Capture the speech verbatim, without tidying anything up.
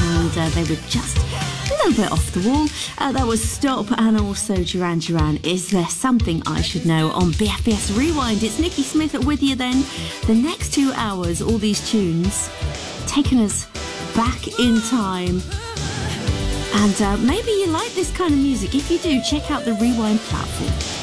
and uh, they were just a little bit off the wall. Uh, that was Stop, and also Duran Duran, Is There Something I Should Know, on B F B S Rewind. It's Nikki Smith with you then. The next two hours, all these tunes taking us back in time. And uh, maybe you like this kind of music. If you do, check out the Rewind platform.